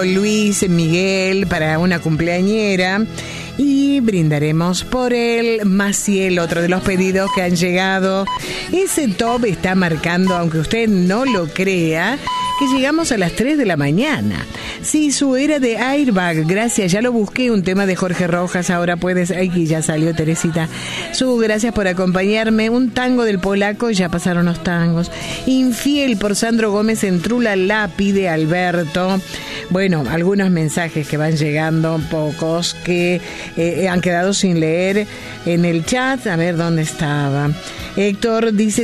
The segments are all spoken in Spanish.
Luis Miguel para una cumpleañera y brindaremos por el Maciel, otro de los pedidos que han llegado. Ese top está marcando, aunque usted no lo crea, que llegamos a las 3 de la mañana. Sí, su era de Airbag, gracias, ya lo busqué, un tema de Jorge Rojas, ahora puedes, aquí ya salió Teresita. Gracias por acompañarme, un tango del polaco, ya pasaron los tangos. Infiel por Sandro Gómez en Trula La, pide Alberto. Bueno, algunos mensajes que van llegando, pocos que han quedado sin leer en el chat, a ver dónde estaba. Héctor dice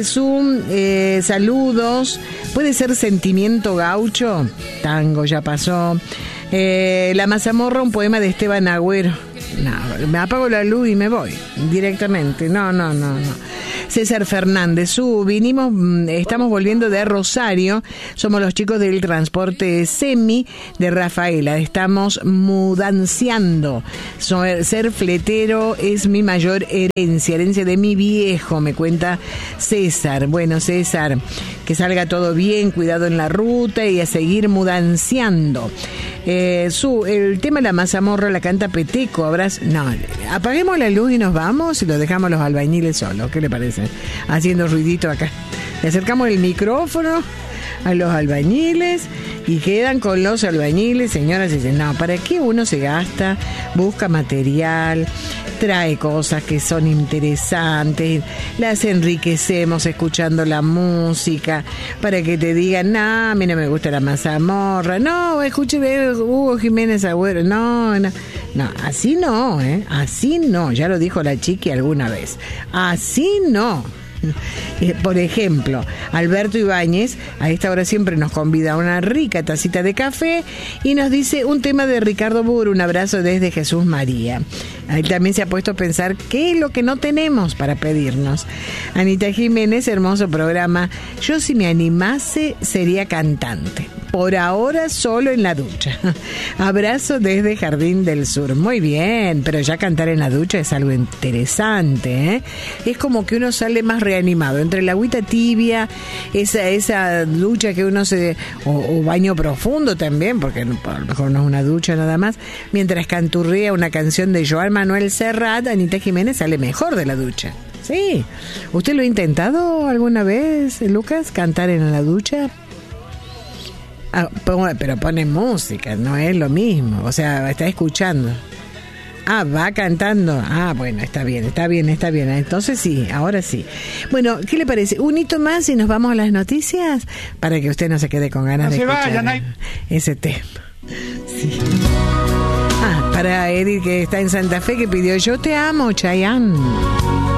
saludos, puede ser Sentimiento Gaucho, tango ya pasó. La mazamorra, un poema de Esteban Agüero. No, me apago la luz y me voy directamente. No. César Fernández, estamos volviendo de Rosario, somos los chicos del transporte semi de Rafaela, estamos mudanciando. Ser fletero es mi mayor herencia de mi viejo, me cuenta César. Bueno, César, que salga todo bien, cuidado en la ruta y a seguir mudanciando. El tema de la mazamorra la canta Peteco. No, apaguemos la luz y nos vamos y lo dejamos a los albañiles solos. ¿Qué le parece? Haciendo ruidito acá. Le acercamos el micrófono a los albañiles y quedan con los albañiles, señoras, y dicen, no, ¿para qué uno se gasta? Busca material, trae cosas que son interesantes, las enriquecemos escuchando la música, para que te digan, no, a mí no me gusta la mazamorra, no, escuche Hugo Jiménez Agüero, no, así no, así no, ya lo dijo la Chiqui alguna vez, así no. Por ejemplo, Alberto Ibáñez a esta hora siempre nos convida a una rica tacita de café y nos dice un tema de Ricardo Bur, un abrazo desde Jesús María. Él también se ha puesto a pensar qué es lo que no tenemos para pedirnos. Anita Jiménez, hermoso programa. Yo, si me animase, sería cantante. Por ahora solo en la ducha. Abrazo desde Jardín del Sur. Muy bien, pero ya cantar en la ducha es algo interesante, ¿eh? Es como que uno sale más reanimado. Entre la agüita tibia, esa ducha que uno o baño profundo también, porque a lo mejor no es una ducha nada más, mientras canturrea una canción de Joan Manuel Serrat, Anita Jiménez sale mejor de la ducha. Sí. ¿Usted lo ha intentado alguna vez, Lucas, cantar en la ducha? Pero pone música, no es lo mismo. O sea, está escuchando. Va cantando. Bueno, está bien. Entonces sí, ahora sí. Bueno, ¿qué le parece? Un hito más y nos vamos a las noticias para que usted no se quede con ganas de escuchar ese tema. Sí. Para Edith, que está en Santa Fe, que pidió Yo te amo, Chayanne.